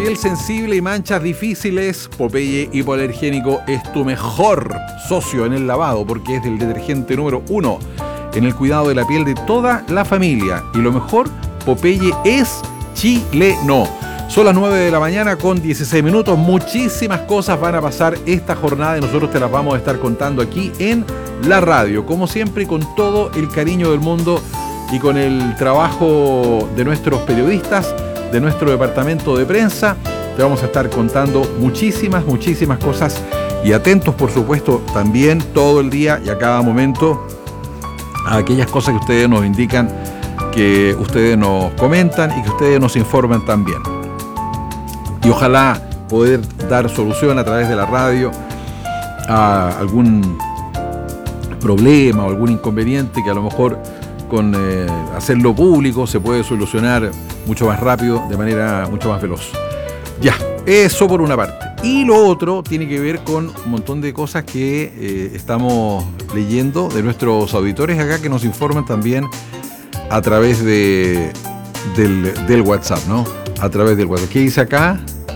Piel sensible y manchas difíciles, Popeye Hipoalergénico es tu mejor socio en el lavado porque es el detergente número 1 en el cuidado de la piel de toda la familia. Y lo mejor, Popeye es chileno. Son las 9 de la mañana con 16 minutos. Muchísimas cosas van a pasar esta jornada y nosotros te las vamos a estar contando aquí en la radio. Como siempre, con todo el cariño del mundo y con el trabajo de nuestros periodistas, de nuestro departamento de prensa, te vamos a estar contando muchísimas cosas y atentos, por supuesto, también todo el día y a cada momento a aquellas cosas que ustedes nos indican, que ustedes nos comentan y que ustedes nos informan también. Y ojalá poder dar solución a través de la radio a algún problema o algún inconveniente que a lo mejor con hacerlo público se puede solucionar mucho más rápido, de manera mucho más veloz. Ya, eso por una parte. Y lo otro tiene que ver con un montón de cosas que estamos leyendo de nuestros auditores acá que nos informan también a través del WhatsApp, ¿no? A través del WhatsApp. ¿Qué dice acá?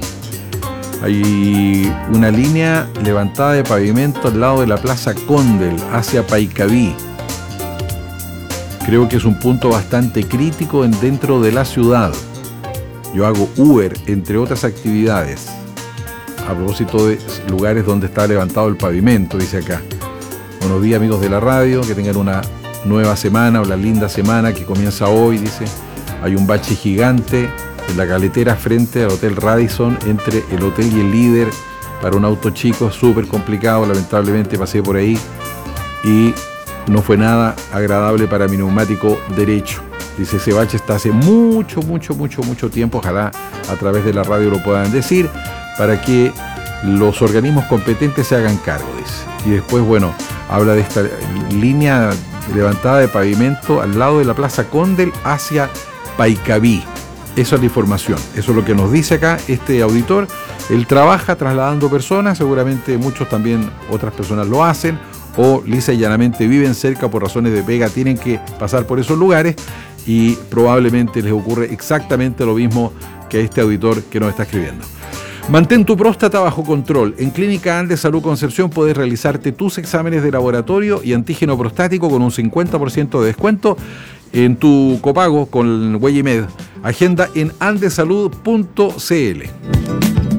Hay una línea levantada de pavimento al lado de la Plaza Condel, hacia Paicaví. Creo que es un punto bastante crítico dentro de la ciudad. Yo hago Uber, entre otras actividades. A propósito de lugares donde está levantado el pavimento, dice acá. Buenos días, amigos de la radio, que tengan una nueva semana o la linda semana que comienza hoy, dice. Hay un bache gigante en la caletera frente al Hotel Radisson, entre el hotel y el Líder, para un auto chico, súper complicado. Lamentablemente pasé por ahí y no fue nada agradable para mi neumático derecho. Dice, ese bache está hace mucho tiempo. Ojalá a través de la radio lo puedan decir para que los organismos competentes se hagan cargo, dice. Y después, bueno, habla de esta línea levantada de pavimento al lado de la Plaza Condel hacia Paicaví. Esa es la información, eso es lo que nos dice acá este auditor. Él trabaja trasladando personas, seguramente muchos también, otras personas lo hacen, o lisa y llanamente viven cerca por razones de pega, tienen que pasar por esos lugares y probablemente les ocurre exactamente lo mismo que a este auditor que nos está escribiendo. Mantén tu próstata bajo control. En Clínica Andes Salud Concepción puedes realizarte tus exámenes de laboratorio y antígeno prostático con un 50% de descuento en tu copago con Huellimed. Agenda en andesalud.cl.